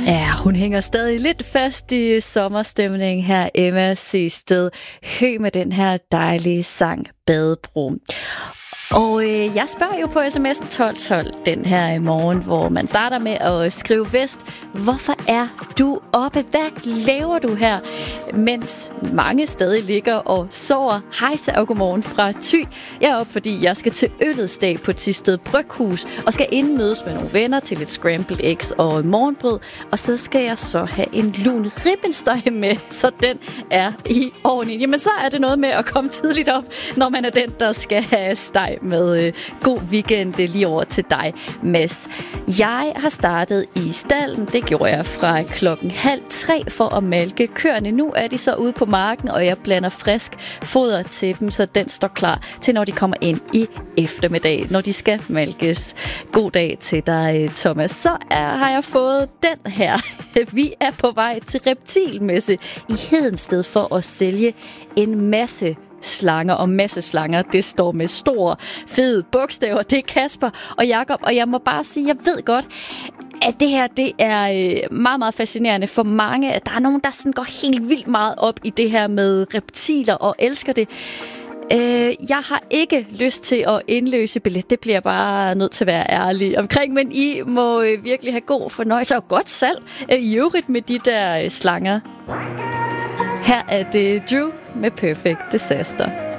Ja, hun hænger stadig lidt fast i sommerstemningen her, Emma Seested. Hø med den her dejlige sang, Badebro. Og jeg spørger jo på sms'en 1212 den her morgen, hvor man starter med at skrive vest. Hvorfor er du oppe? Hvad laver du her? Mens mange stadig ligger og sover. Hejsa og godmorgen fra Thy. Jeg er oppe, fordi jeg skal til Øllesdag på Thisted Bryghus og skal indmødes med nogle venner til lidt scrambled eggs og morgenbrød. Og så skal jeg så have en lun ribbensteg med, så den er i ovnen. Jamen så er det noget med at komme tidligt op, når man er den, der skal have steg med. God weekend lige over til dig, Mads. Jeg har startet i stallen. Det gjorde jeg fra 2:30 for at malke køerne. Nu er de så ude på marken, og jeg blander frisk foder til dem, så den står klar til, når de kommer ind i eftermiddag, når de skal malkes. God dag til dig, Thomas. Så har jeg fået den her. Vi er på vej til reptilmesse i Hedensted for at sælge en masse slanger og masseslanger. Det står med store, fede bogstaver. Det er Kasper og Jakob, og jeg må bare sige, jeg ved godt, at det her, det er meget, meget fascinerende for mange. Der er nogen, der sådan går helt vildt meget op i det her med reptiler og elsker det. Jeg har ikke lyst til at indløse billet. Det bliver bare nødt til at være ærlig omkring, men I må virkelig have god fornøjelse og godt salg i øvrigt med de der slanger. Her er det Drew med Perfect Disaster.